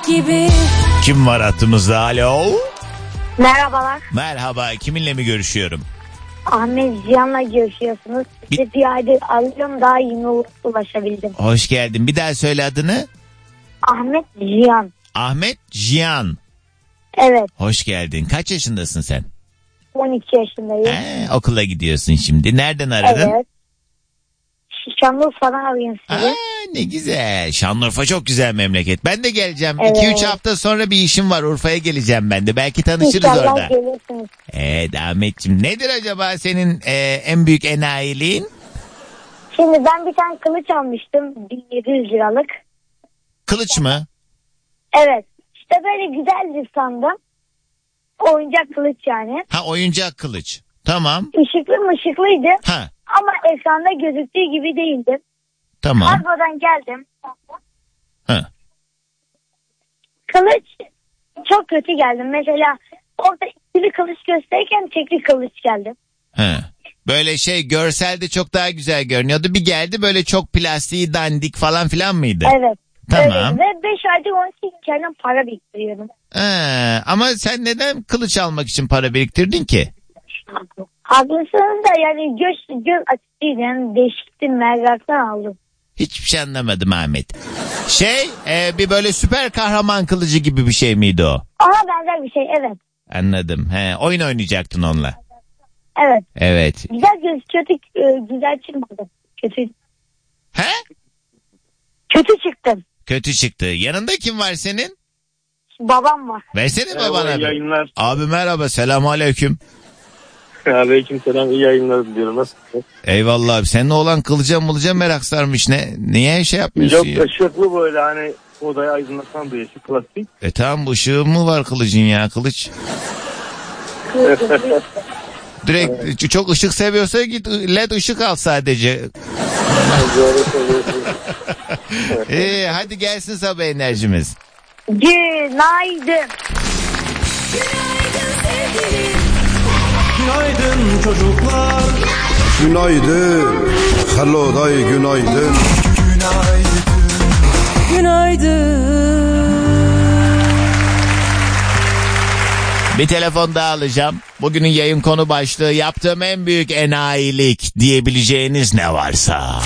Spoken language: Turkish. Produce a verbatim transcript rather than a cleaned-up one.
gibi. Kim var hattımızda? Alo. Merhabalar. Merhaba. Kiminle mi görüşüyorum? Ahmet Cihan'la görüşüyorsunuz. Size bir aydır alıyorum, daha yeni ulaşabildim. Hoş geldin. Bir daha söyle adını. Ahmet Cihan. Ahmet Cihan. Evet. Hoş geldin. Kaç yaşındasın sen? on iki yaşındayım. Ee, okula gidiyorsun şimdi. Nereden aradın? Evet. Şanlıurfa'dan arıyorum sizi. Aa, ne güzel. Şanlıurfa çok güzel memleket. Ben de geleceğim. Evet. iki üç hafta sonra bir işim var. Urfa'ya geleceğim ben de. Belki tanışırız İnşallah orada. gelirsiniz. Evet Ahmetciğim. Nedir acaba senin e, en büyük enayiliğin? Şimdi ben bir tane kılıç almıştım. bin yedi yüz liralık. Kılıç mı? Evet. İşte böyle güzeldi sandım. Oyuncak kılıç yani. Ha, oyuncak kılıç. Tamam. Işıklı mışıklıydı. Ha, Ama ekranda gözüktüğü gibi değildi. tamam. Kargodan geldim. Ha. Kılıç çok kötü geldi. Mesela orada ikili kılıç gösterirken tekli kılıç geldi. Ha. Böyle şey görselde çok daha güzel görünüyordu. Bir geldi böyle çok plastiği dandik falan filan mıydı? Evet. Tamam. Evet. Ve beş aydır onun için kendim para biriktiriyorum. Ha, ama sen neden kılıç almak için para biriktirdin ki? Haklısınız da yani göz, göz açık değil. Yani değişikti, meraktan aldım. Hiçbir şey anlamadım Ahmet. Şey e, bir böyle süper kahraman kılıcı gibi bir şey miydi o? Ona benzer bir şey, evet. Anladım. He, oyun oynayacaktın onunla. Evet. Evet. Güzel göz, kötü, e, güzel çıkmadı. Kötü. He? Kötü çıktım. Kötü çıktı. Yanında kim var senin? Babam var. Versene Merhaba, babana. iyi yayınlar. Abi merhaba. Selamun aleyküm. Aleyküm selam, iyi yayınlar diliyorum. Nasılsın? Eyvallah abi. Senin oğlan kılıca mılıca merak sarmış. Ne, niye şey yapmıyorsun Yok ya? ışıklı böyle hani odayı aydınlatan bir ışık, klasik. E tamam, bu ışığı mı var kılıcın ya? Kılıç. Direkt çok ışık seviyorsa git led ışık al sadece. İyi, hadi gelsin sabah enerjimiz. Günaydın. Günaydın sevgilim. Günaydın çocuklar. Günaydın. Hello day günaydın. Günaydın. Bir telefon daha alacağım. Bugünün yayın konu başlığı yaptığım en büyük enayilik diyebileceğiniz ne varsa.